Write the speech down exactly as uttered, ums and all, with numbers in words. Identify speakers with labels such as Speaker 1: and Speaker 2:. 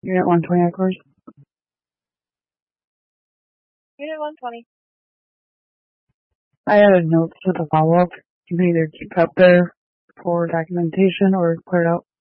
Speaker 1: Unit one twenty, of course.
Speaker 2: Unit one twenty.
Speaker 1: I added notes to the follow-up. You can either keep up there for documentation or clear it out.